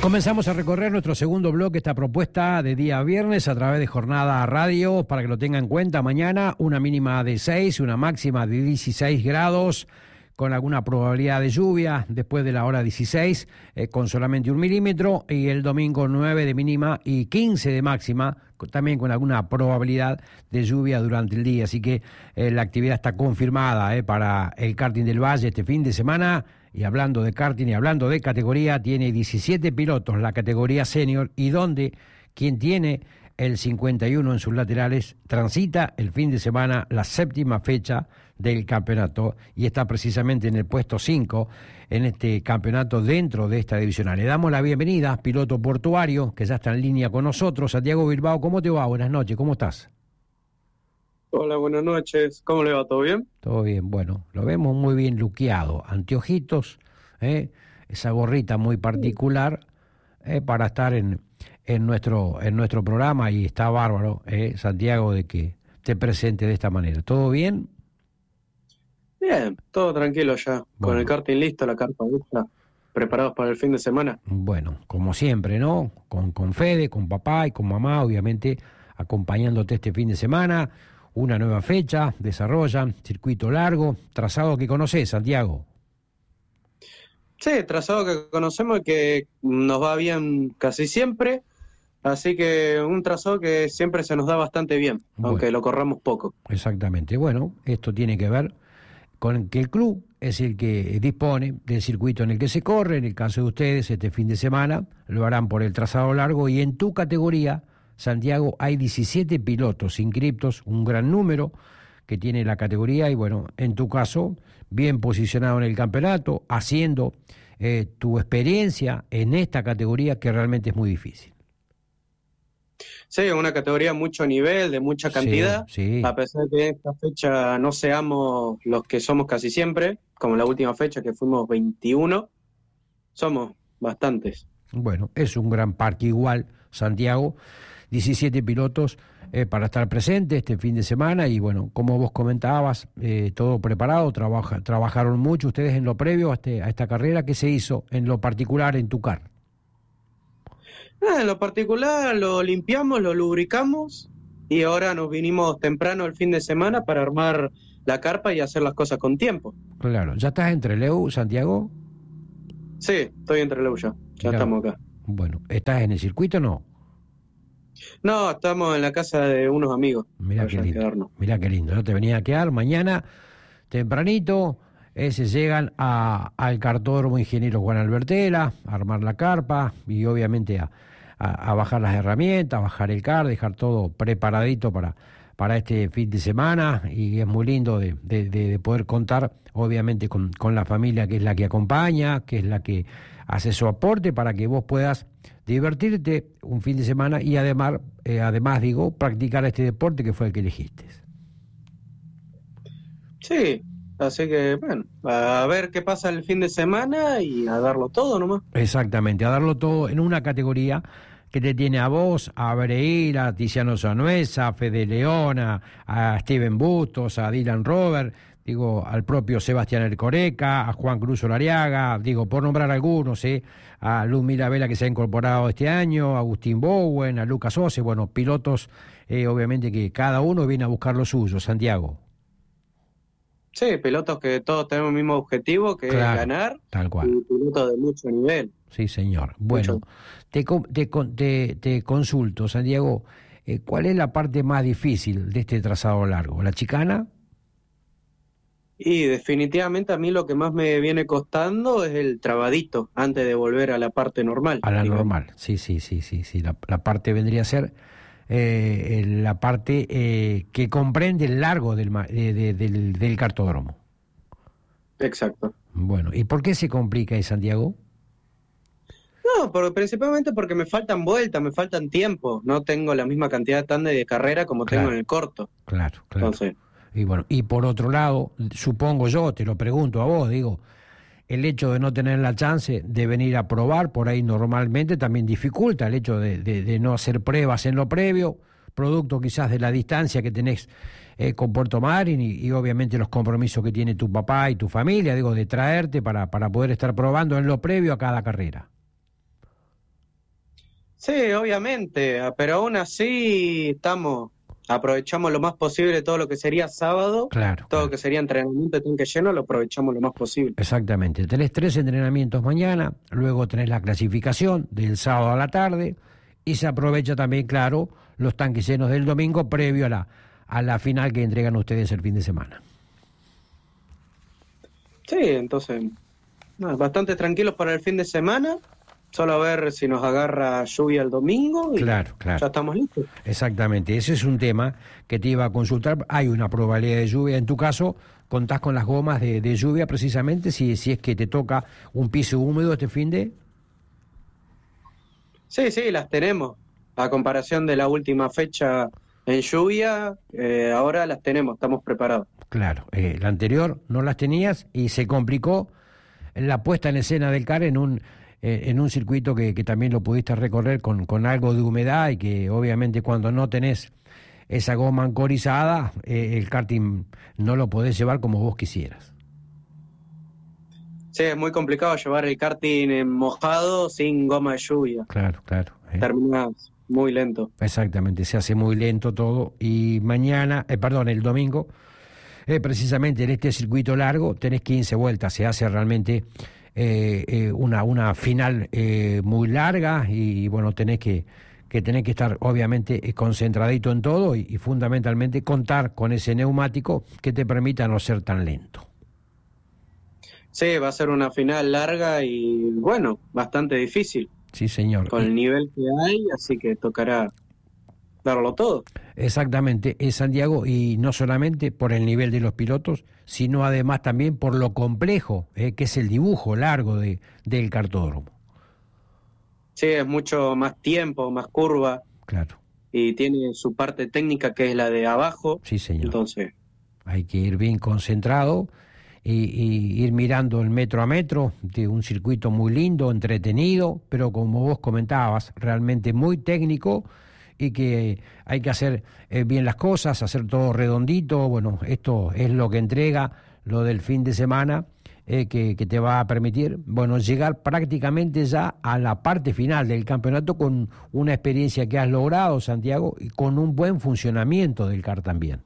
Comenzamos a recorrer nuestro segundo bloque, esta propuesta de día viernes a través de Jornada Radio, para que lo tengan en cuenta. Mañana una mínima de 6, una máxima de 16 grados, con alguna probabilidad de lluvia después de la hora 16, con solamente 1 milímetro, y el domingo 9 de mínima y 15 de máxima, también con alguna probabilidad de lluvia durante el día. Así que la actividad está confirmada para el karting del Valle este fin de semana. Y hablando de karting y hablando de categoría, tiene 17 pilotos la categoría senior, y donde quien tiene el 51 en sus laterales transita el fin de semana la 7ª fecha del campeonato y está precisamente en el puesto 5 en este campeonato dentro de esta divisional. Le damos la bienvenida, piloto portuario, que ya está en línea con nosotros. Santiago Bilbao, ¿cómo te va? Buenas noches, ¿cómo estás? Hola, buenas noches. ¿Cómo le va? ¿Todo bien? Todo bien, bueno, lo vemos muy bien luqueado, anteojitos, esa gorrita muy particular para estar en nuestro programa, y está bárbaro, Santiago, de que te presente de esta manera. ¿Todo bien? Bien, todo tranquilo ya. Bueno. Con el karting listo, la carpa lista, preparados para el fin de semana. Bueno, como siempre, ¿no? Con Fede, con papá y con mamá, obviamente, acompañándote este fin de semana. Una nueva fecha, desarrollan, circuito largo, trazado que conocés, Santiago. Sí, trazado que conocemos y que nos va bien casi siempre, así que un trazado que siempre se nos da bastante bien, aunque lo corramos poco. Exactamente, bueno, esto tiene que ver con que el club es el que dispone del circuito en el que se corre. En el caso de ustedes, este fin de semana lo harán por el trazado largo, y en tu categoría, Santiago, hay 17 pilotos inscriptos, un gran número que tiene la categoría, y bueno, en tu caso, bien posicionado en el campeonato, haciendo tu experiencia en esta categoría que realmente es muy difícil. Sí, una categoría mucho nivel, de mucha cantidad, sí. A pesar de que esta fecha no seamos los que somos casi siempre, como la última fecha que fuimos 21, somos bastantes. Bueno, es un gran parque igual, Santiago, 17 pilotos para estar presentes este fin de semana, y bueno, como vos comentabas, todo preparado, trabajaron mucho ustedes en lo previo a esta carrera. ¿Qué se hizo en lo particular en tu car? En lo particular lo limpiamos, lo lubricamos, y ahora nos vinimos temprano el fin de semana para armar la carpa y hacer las cosas con tiempo. Claro, ¿ya estás en Trelew, Santiago? Sí, estoy en Trelew ya estamos acá. Bueno, ¿estás en el circuito o no? No, estamos en la casa de unos amigos. Mirá qué lindo, mirá qué lindo. Yo te venía a quedar mañana tempranito, se llegan al cartódromo Ingeniero Juan Albertela, a armar la carpa y obviamente a bajar las herramientas, a bajar el car, dejar todo preparadito para este fin de semana, y es muy lindo de poder contar obviamente con la familia, que es la que acompaña, que es la que hace su aporte para que vos puedas divertirte un fin de semana y además practicar este deporte que fue el que elegiste. Sí, así que bueno, a ver qué pasa el fin de semana y a darlo todo nomás. Exactamente, a darlo todo en una categoría que te tiene a vos, a Breira, a Tiziano Sanuesa, a Fede Leona, a Steven Bustos, a Dylan Robert, al propio Sebastián Ercoreca, a Juan Cruz Olariaga, por nombrar algunos, a Luz Mirabella, que se ha incorporado este año, a Agustín Bowen, a Lucas Ose, bueno, pilotos, obviamente que cada uno viene a buscar lo suyo, Santiago. Sí, pilotos que todos tenemos el mismo objetivo, que claro, es ganar, tal cual. Y pilotos de mucho nivel. Sí, señor. Bueno, te consulto, Santiago, ¿cuál es la parte más difícil de este trazado largo? ¿La chicana? Y definitivamente a mí lo que más me viene costando es el trabadito antes de volver a la parte normal. A la normal, sí. La parte vendría a ser la parte que comprende el largo del cartódromo. Exacto. Bueno, ¿y por qué se complica ahí, Santiago? No, principalmente porque me faltan vueltas, me faltan tiempo. No tengo la misma cantidad de carrera como tengo en el corto. Claro. Entonces, y bueno, y por otro lado, supongo yo, te lo pregunto a vos, el hecho de no tener la chance de venir a probar, por ahí normalmente también dificulta el hecho de no hacer pruebas en lo previo, producto quizás de la distancia que tenés con Puerto Madryn y obviamente los compromisos que tiene tu papá y tu familia, de traerte para poder estar probando en lo previo a cada carrera. Sí, obviamente, pero aún así aprovechamos lo más posible todo lo que sería sábado, Claro, todo lo claro. que sería entrenamiento de tanque lleno, lo aprovechamos lo más posible. Exactamente. Tenés 3 entrenamientos mañana, luego tenés la clasificación del sábado a la tarde y se aprovecha también, claro, los tanques llenos del domingo previo a la final que entregan ustedes el fin de semana. Sí, entonces, nada, bastante tranquilos para el fin de semana, solo a ver si nos agarra lluvia el domingo y Claro, ya claro. estamos listos. Exactamente. Ese es un tema que te iba a consultar. Hay una probabilidad de lluvia. En tu caso, contás con las gomas de lluvia precisamente si es que te toca un piso húmedo este fin de... Sí, sí, las tenemos. A comparación de la última fecha en lluvia, ahora las tenemos, estamos preparados. Claro, la anterior no las tenías y se complicó la puesta en escena del CAR en un circuito que también lo pudiste recorrer con algo de humedad y que obviamente cuando no tenés esa goma ancorizada, el karting no lo podés llevar como vos quisieras. Sí, es muy complicado llevar el karting en mojado sin goma de lluvia. Claro, claro. Terminas muy lento. Exactamente, se hace muy lento todo y mañana, perdón, el domingo, precisamente en este circuito largo tenés 15 vueltas, se hace realmente una final muy larga y bueno, tenés que estar obviamente concentradito en todo y fundamentalmente contar con ese neumático que te permita no ser tan lento. Sí, va a ser una final larga y bueno, bastante difícil Sí, señor. con el nivel que hay, así que tocará darlo todo. Exactamente, es Santiago, y no solamente por el nivel de los pilotos, sino además también por lo complejo que es el dibujo largo del cartódromo. Sí, es mucho más tiempo, más curva Claro, y tiene su parte técnica que es la de abajo, sí, señor. entonces... Hay que ir bien concentrado y ir mirando el metro a metro de un circuito muy lindo, entretenido, pero como vos comentabas, realmente muy técnico y que hay que hacer bien las cosas, hacer todo redondito. Bueno, esto es lo que entrega lo del fin de semana, que te va a permitir, bueno, llegar prácticamente ya a la parte final del campeonato con una experiencia que has logrado, Santiago, y con un buen funcionamiento del CAR también.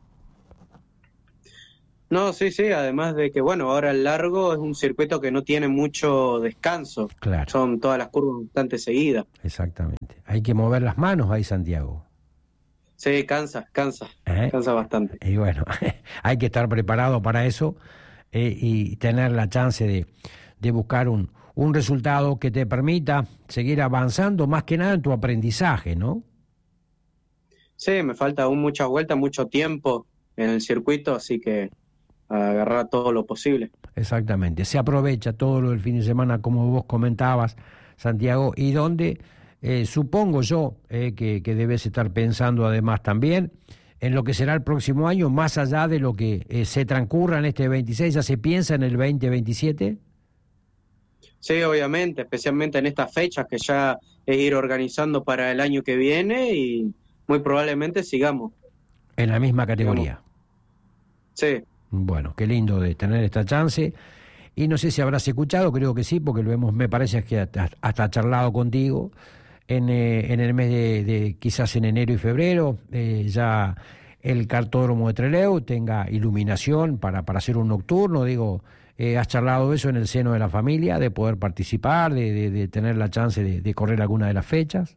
No, sí, sí, además de que, bueno, ahora el largo es un circuito que no tiene mucho descanso. Claro. Son todas las curvas bastante seguidas. Exactamente. Hay que mover las manos ahí, Santiago. Sí, cansa bastante. Y bueno, hay que estar preparado para eso y tener la chance de buscar un resultado que te permita seguir avanzando más que nada en tu aprendizaje, ¿no? Sí, me falta aún muchas vueltas, mucho tiempo en el circuito, así que a agarrar todo lo posible. Exactamente. Se aprovecha todo lo del fin de semana, como vos comentabas, Santiago, y donde supongo yo que debes estar pensando además también en lo que será el próximo año, más allá de lo que se transcurra en este 26, ¿ya se piensa en el 2027? Sí, obviamente, especialmente en estas fechas que ya es ir organizando para el año que viene y muy probablemente sigamos. En la misma categoría. Sí. Bueno, qué lindo de tener esta chance. Y no sé si habrás escuchado, creo que sí, porque lo hemos, me parece que hasta charlado contigo en el mes de quizás en enero y febrero, ya el cartódromo de Trelew tenga iluminación para hacer un nocturno. Digo, ¿has charlado eso en el seno de la familia, de poder participar, de tener la chance de correr alguna de las fechas?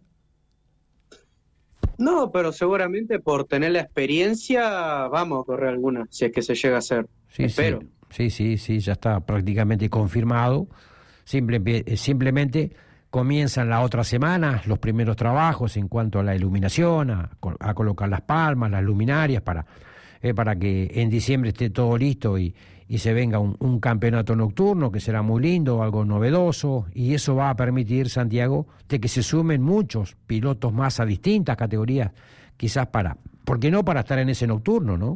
No, pero seguramente por tener la experiencia vamos a correr alguna, si es que se llega a hacer. Sí, Espero. sí, ya está prácticamente confirmado. Simplemente comienzan la otra semana los primeros trabajos en cuanto a la iluminación, a colocar las palmas, las luminarias, para que en diciembre esté todo listo y se venga un campeonato nocturno que será muy lindo, algo novedoso, y eso va a permitir, Santiago, de que se sumen muchos pilotos más a distintas categorías, quizás ¿por qué no para estar en ese nocturno, no?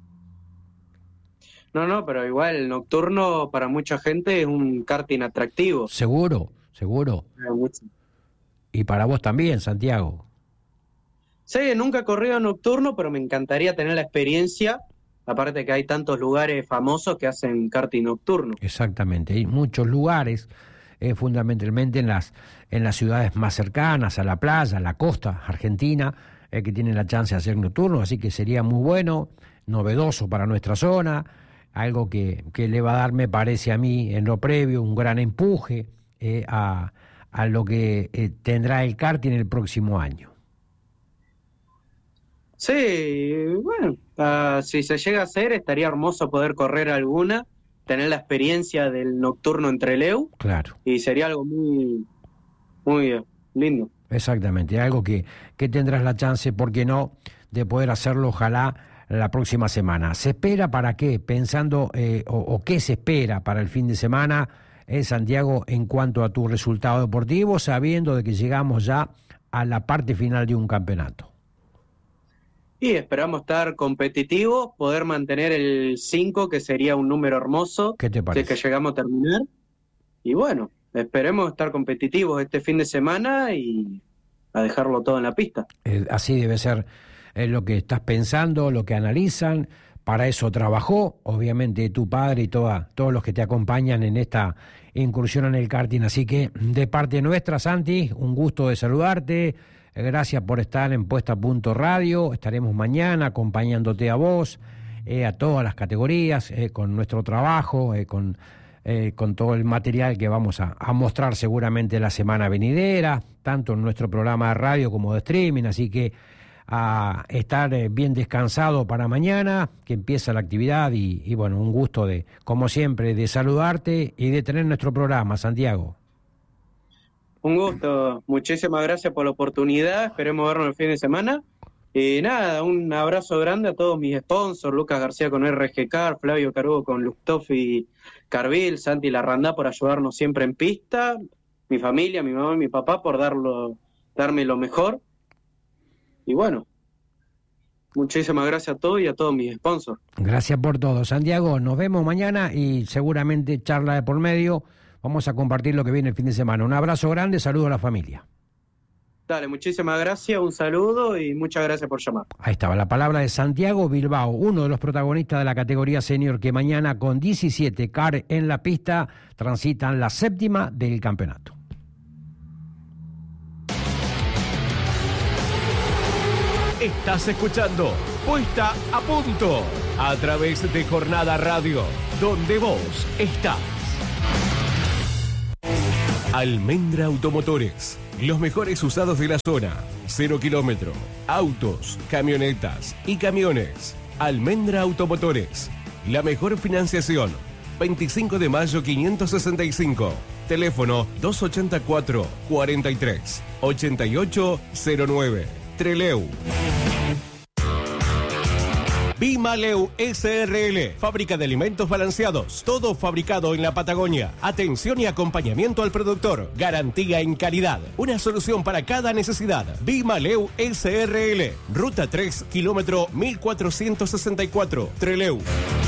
No, pero igual el nocturno para mucha gente es un karting atractivo. Seguro. Mucho. Y para vos también, Santiago. Sí, nunca he corrido nocturno, pero me encantaría tener la experiencia, aparte que hay tantos lugares famosos que hacen karting nocturno. Exactamente, hay muchos lugares fundamentalmente en las ciudades más cercanas a la playa, a la costa argentina, que tienen la chance de hacer nocturnos, así que sería muy bueno, novedoso para nuestra zona, algo que le va a dar, me parece a mí, en lo previo, un gran empuje a lo que tendrá el karting el próximo año. Sí, bueno, si se llega a hacer, estaría hermoso poder correr alguna, tener la experiencia del nocturno en Trelew. Claro. Y sería algo muy, muy lindo. Exactamente, algo que tendrás la chance, ¿por qué no?, de poder hacerlo, ojalá, la próxima semana. ¿Se espera para qué? Pensando, o qué se espera para el fin de semana, Santiago, en cuanto a tu resultado deportivo, sabiendo de que llegamos ya a la parte final de un campeonato? Y esperamos estar competitivos, poder mantener el 5, que sería un número hermoso. ¿Qué te parece? Si es que llegamos a terminar. Y bueno, esperemos estar competitivos este fin de semana y a dejarlo todo en la pista. Así debe ser lo que estás pensando, lo que analizan. Para eso trabajó, obviamente, tu padre y todos los que te acompañan en esta incursión en el karting. Así que, de parte nuestra, Santi, un gusto de saludarte. Gracias por estar en Puesta a Punto Radio. Estaremos mañana acompañándote a vos, a todas las categorías, con nuestro trabajo, con todo el material que vamos a mostrar seguramente la semana venidera, tanto en nuestro programa de radio como de streaming. Así que a estar bien descansado para mañana, que empieza la actividad. Y bueno, un gusto, como siempre, de saludarte y de tener nuestro programa, Santiago. Un gusto, muchísimas gracias por la oportunidad, esperemos vernos el fin de semana. Y nada, un abrazo grande a todos mis sponsors, Lucas García con RG Car, Flavio Carugo con Lufthoff y Carvil, Santi Larrandá por ayudarnos siempre en pista, mi familia, mi mamá y mi papá por darme lo mejor. Y bueno, muchísimas gracias a todos y a todos mis sponsors. Gracias por todo, Santiago, nos vemos mañana y seguramente charla de por medio. Vamos a compartir lo que viene el fin de semana. Un abrazo grande, saludo a la familia. Dale, muchísimas gracias, un saludo y muchas gracias por llamar. Ahí estaba la palabra de Santiago Bilbao, uno de los protagonistas de la categoría senior, que mañana con 17 car en la pista transitan la 7ª del campeonato. Estás escuchando Puesta a Punto a través de Jornada Radio, donde vos estás. Almendra Automotores, los mejores usados de la zona, 0 kilómetro, autos, camionetas y camiones. Almendra Automotores, la mejor financiación, 25 de mayo 565, teléfono 284 43 8809, Trelew. Bimaleu SRL, fábrica de alimentos balanceados, todo fabricado en la Patagonia. Atención y acompañamiento al productor, garantía en calidad, una solución para cada necesidad. Bimaleu SRL, ruta 3, kilómetro 1464, Trelew.